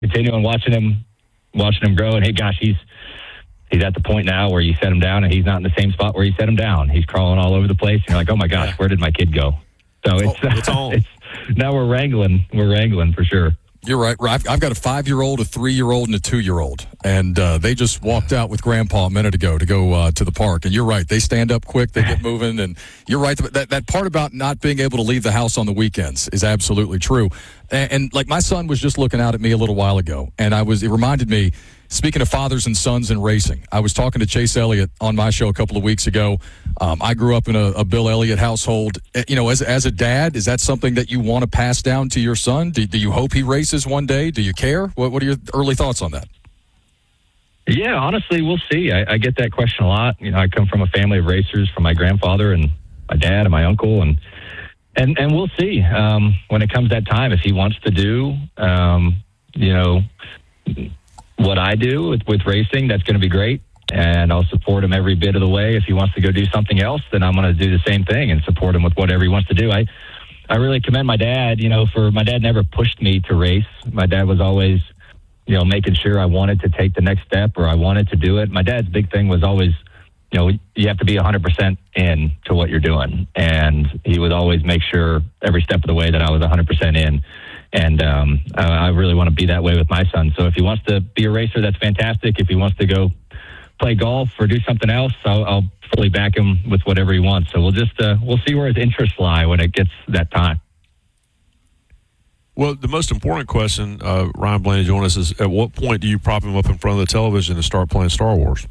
continue on watching him grow. And hey, gosh, he's at the point now where you set him down and he's not in the same spot where you set him down. He's crawling all over the place. And you're like, oh my gosh, where did my kid go? So it's on. Now we're wrangling. We're wrangling for sure. You're right. I've got a 5-year-old, a 3-year-old, and a 2-year-old. And they just walked out with Grandpa a minute ago to go to the park. And you're right. They stand up quick. They get moving. And you're right. That part about not being able to leave the house on the weekends is absolutely true. And like my son was just looking out at me a little while ago. And it reminded me, speaking of fathers and sons in racing, I was talking to Chase Elliott on my show a couple of weeks ago. I grew up in a Bill Elliott household. You know, as a dad, is that something that you want to pass down to your son? Do you hope he races one day? Do you care? What are your early thoughts on that? Yeah, honestly, we'll see. I get that question a lot. You know, I come from a family of racers, from my grandfather and my dad and my uncle, and we'll see when it comes that time. If he wants to do, you know, what I do with racing, that's going to be great. And I'll support him every bit of the way. If he wants to go do something else, then I'm going to do the same thing and support him with whatever he wants to do. I really commend my dad, you know, my dad never pushed me to race. My dad was always, you know, making sure I wanted to take the next step or I wanted to do it. My dad's big thing was always, you know, you have to be 100% in to what you're doing. And he would always make sure every step of the way that I was 100% in. And I really want to be that way with my son. So if he wants to be a racer, that's fantastic. If he wants to go play golf or do something else, I'll fully back him with whatever he wants. So we'll see where his interests lie when it gets that time. Well, the most important question, Ryan Blaney joined us, is at what point do you prop him up in front of the television and start playing Star Wars?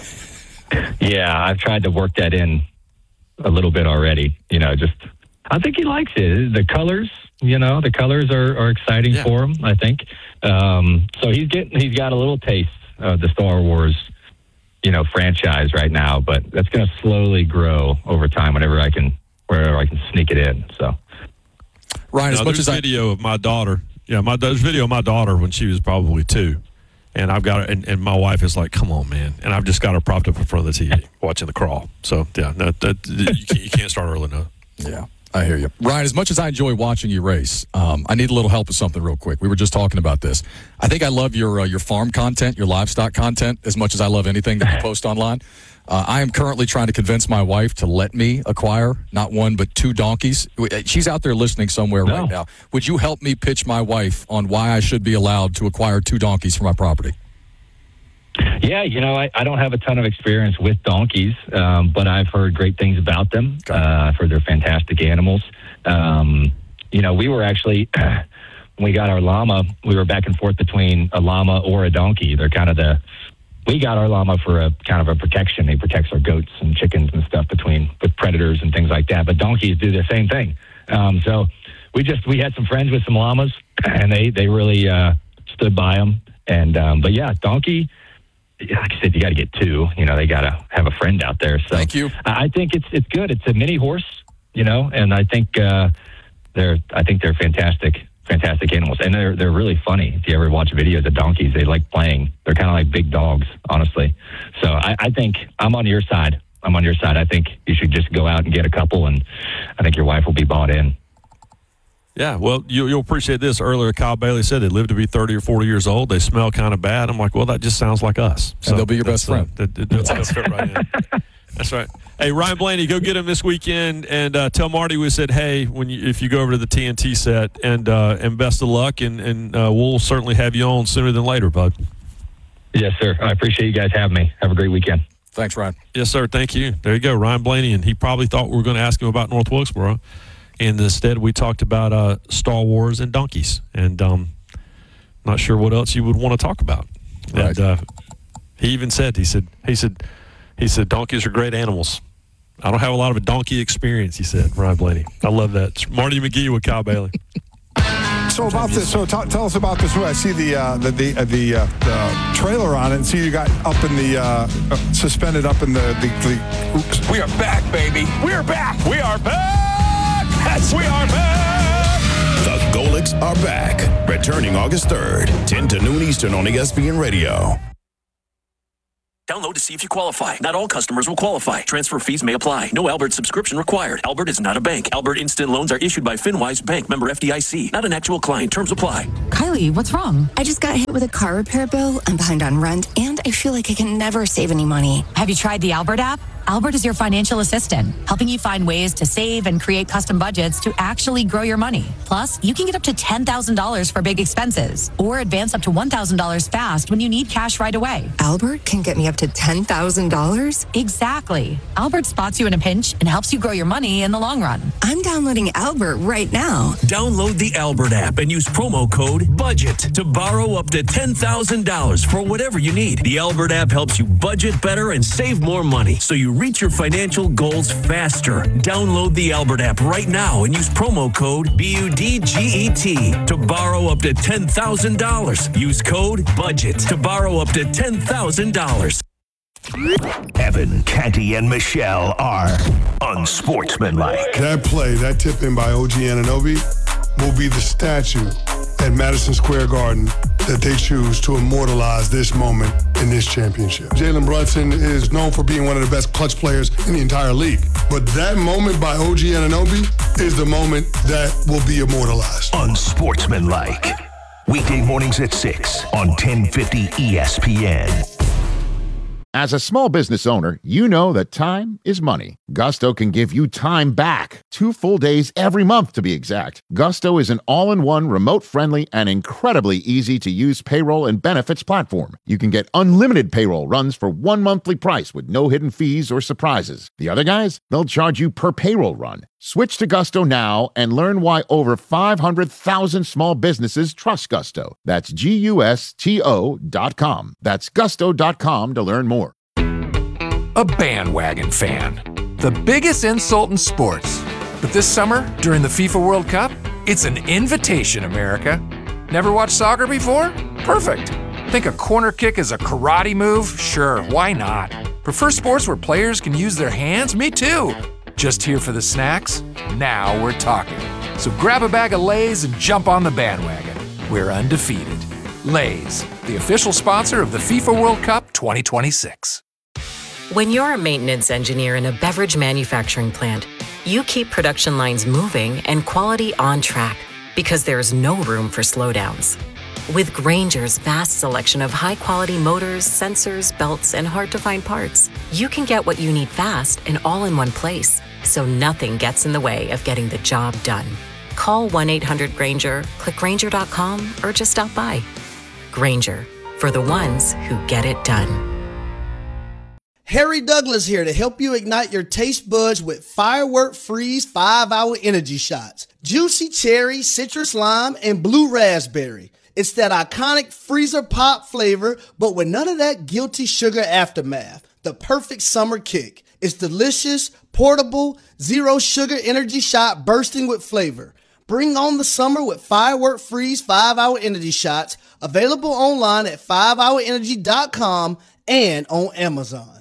Yeah, I've tried to work that in a little bit already. You know, I think he likes it. The colors, you know, are exciting for him, I think. So he's got a little taste of the Star Wars, you know, franchise right now, but that's going to slowly grow over time wherever I can sneak it in. So, Ryan, as much as video of my daughter, there's video of my daughter when she was probably 2, and I've got her, and my wife is like, "Come on, man!" And I've just got her propped up in front of the TV watching the crawl. So, yeah, you can't start early enough. Yeah. I hear you. Ryan, as much as I enjoy watching you race, I need a little help with something real quick. We were just talking about this. I think I love your farm content, your livestock content, as much as I love anything that you post online. I am currently trying to convince my wife to let me acquire not 1 but 2 donkeys. She's out there listening somewhere right now. Would you help me pitch my wife on why I should be allowed to acquire 2 donkeys for my property? Yeah, you know, I don't have a ton of experience with donkeys, but I've heard great things about them. I've heard they're fantastic animals. You know, we were actually, when we got our llama, we were back and forth between a llama or a donkey. They're we got our llama for a kind of a protection. He protects our goats and chickens and stuff with predators and things like that. But donkeys do the same thing. So we had some friends with some llamas, and they really stood by them. And but yeah, donkey. Like I said, you got to get 2. You know, they got to have a friend out there. So thank you. I think it's good. It's a mini horse, you know, and I think they're fantastic animals, and they're really funny. If you ever watch videos of donkeys, they like playing. They're kind of like big dogs, honestly. So I think I'm on your side. I think you should just go out and get a couple, and I think your wife will be bought in. Yeah, well, you'll appreciate this. Earlier, Kyle Bailey said they live to be 30 or 40 years old. They smell kind of bad. I'm like, well, that just sounds like us. So and they'll be your best friend. That's fit right in. That's right. Hey, Ryan Blaney, go get him this weekend, and tell Marty we said, hey, if you go over to the TNT set, and best of luck, and we'll certainly have you on sooner than later, bud. Yes, sir. I appreciate you guys having me. Have a great weekend. Thanks, Ryan. Yes, sir. Thank you. There you go, Ryan Blaney, and he probably thought we were going to ask him about North Wilkesboro. And instead, we talked about Star Wars and donkeys, and not sure what else you would want to talk about. Right. And he even said, he said, donkeys are great animals. I don't have a lot of a donkey experience, he said. Ryan Blaney, I love that. It's Marty McGee with Kyle Bailey. So about this, tell us about this. I see the trailer on it, and see you got up in the suspended up in the. Oops. We are back, baby. We are back. We are back. Yes, we are back! The Golics are back. Returning August 3rd, 10 to noon Eastern on ESPN Radio. Download to see if you qualify. Not all customers will qualify. Transfer fees may apply. No Albert subscription required. Albert is not a bank. Albert Instant Loans are issued by FinWise Bank, member FDIC. Not an actual client. Terms apply. Kylie, what's wrong? I just got hit with a car repair bill. I'm behind on rent, and I feel like I can never save any money. Have you tried the Albert app? Albert is your financial assistant, helping you find ways to save and create custom budgets to actually grow your money. Plus, you can get up to $10,000 for big expenses or advance up to $1,000 fast when you need cash right away. Albert can get me up to $10,000? Exactly. Albert spots you in a pinch and helps you grow your money in the long run. I'm downloading Albert right now. Download the Albert app and use promo code BUDGET to borrow up to $10,000 for whatever you need. The Albert app helps you budget better and save more money so you reach your financial goals faster. Download the Albert app right now and use promo code BUDGET to borrow up to $10,000. Use code BUDGET to borrow up to $10,000. Evan, Canty, and Michelle are unsportsmanlike. That play, that tip in by OG Anunoby, will be the statue at Madison Square Garden that they choose to immortalize this moment in this championship. Jalen Brunson is known for being one of the best clutch players in the entire league. But that moment by OG Anunoby is the moment that will be immortalized. Unsportsmanlike. Weekday mornings at 6 on 1050 ESPN. As a small business owner, you know that time is money. Gusto can give you time back. 2 full days every month, to be exact. Gusto is an all-in-one, remote-friendly, and incredibly easy-to-use payroll and benefits platform. You can get unlimited payroll runs for 1 monthly price with no hidden fees or surprises. The other guys, they'll charge you per payroll run. Switch to Gusto now and learn why over 500,000 small businesses trust Gusto. That's GUSTO.com. That's gusto.com to learn more. A bandwagon fan. The biggest insult in sports. But this summer, during the FIFA World Cup, it's an invitation, America. Never watched soccer before? Perfect. Think a corner kick is a karate move? Sure, why not? Prefer sports where players can use their hands? Me too. Just here for the snacks? Now we're talking. So grab a bag of Lay's and jump on the bandwagon. We're undefeated. Lay's, the official sponsor of the FIFA World Cup 2026. When you're a maintenance engineer in a beverage manufacturing plant, you keep production lines moving and quality on track because there's no room for slowdowns. With Grainger's vast selection of high-quality motors, sensors, belts, and hard-to-find parts, you can get what you need fast and all in one place, so nothing gets in the way of getting the job done. Call 1-800-GRAINGER, click Grainger.com, or just stop by. Grainger, for the ones who get it done. Harry Douglas here to help you ignite your taste buds with Firework Freeze 5-Hour Energy Shots. Juicy cherry, citrus lime, and blue raspberry. It's that iconic freezer pop flavor, but with none of that guilty sugar aftermath. The perfect summer kick. It's delicious, portable, zero sugar energy shot bursting with flavor. Bring on the summer with Firework Freeze 5-Hour Energy Shots, available online at 5hourenergy.com and on Amazon.